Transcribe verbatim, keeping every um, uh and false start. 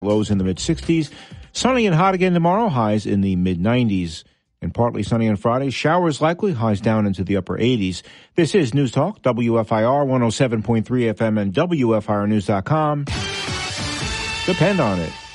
Lows in the mid-sixties. Sunny and hot again tomorrow. Highs in the mid-nineties. And partly sunny on Friday. Showers likely. Highs down into the upper eighties. This is News Talk, W F I R one oh seven point three F M and W F I R news dot com. Depend on it.